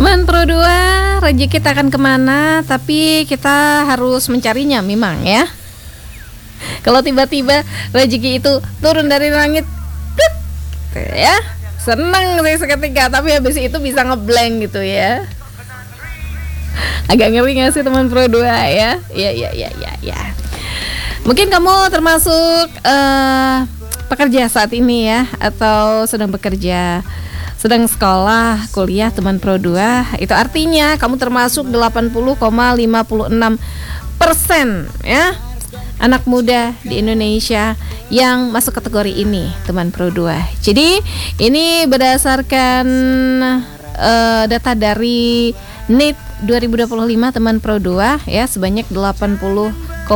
Teman Pro 2, rezeki kita akan kemana, tapi kita harus mencarinya memang ya. Kalau tiba-tiba rezeki itu turun dari langit, ya senang sih seketika, tapi habis itu bisa ngeblank gitu ya. Agak ngeri gak sih teman Pro 2 ya? Ya. Mungkin kamu termasuk pekerja saat ini ya, atau sedang bekerja, sedang sekolah, kuliah teman Pro 2. Itu artinya kamu termasuk 80,56% ya anak muda di Indonesia yang masuk kategori ini teman Pro 2. Jadi ini berdasarkan data dari NEET 2025 teman Pro 2 ya, sebanyak 80,56%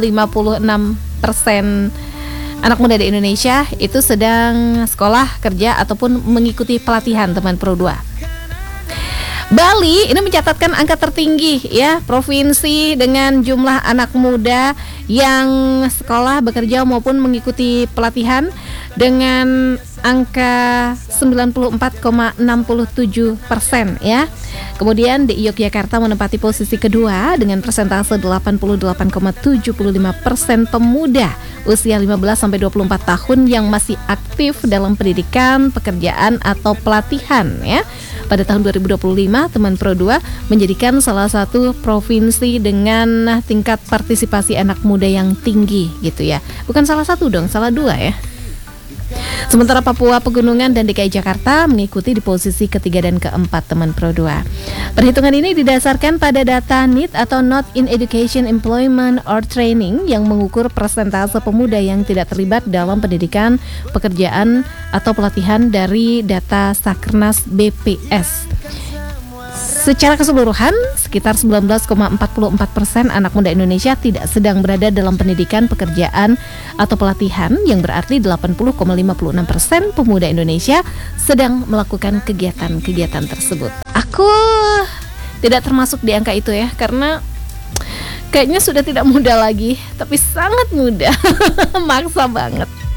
anak muda di Indonesia itu sedang sekolah, kerja, ataupun mengikuti pelatihan teman Pro 2. Bali ini mencatatkan angka tertinggi ya, provinsi dengan jumlah anak muda yang sekolah, bekerja maupun mengikuti pelatihan dengan angka 94,67% ya. Kemudian di Yogyakarta menempati posisi kedua dengan persentase 88,75% pemuda usia 15-24 tahun yang masih aktif dalam pendidikan, pekerjaan atau pelatihan ya. Pada tahun 2025 teman Pro 2 menjadikan salah satu provinsi dengan tingkat partisipasi anak muda yang tinggi gitu ya. Bukan salah satu dong, salah dua ya. Sementara Papua Pegunungan dan DKI Jakarta mengikuti di posisi ketiga dan keempat teman Pro 2. Perhitungan ini didasarkan pada data NEET atau Not in Education, Employment or Training yang mengukur persentase pemuda yang tidak terlibat dalam pendidikan, pekerjaan atau pelatihan dari data Sakernas BPS. Secara keseluruhan, sekitar 19,44% anak muda Indonesia tidak sedang berada dalam pendidikan, pekerjaan, atau pelatihan, yang berarti 80,56% pemuda Indonesia sedang melakukan kegiatan-kegiatan tersebut. Aku tidak termasuk di angka itu ya, karena kayaknya sudah tidak muda lagi, tapi sangat muda, maksa banget.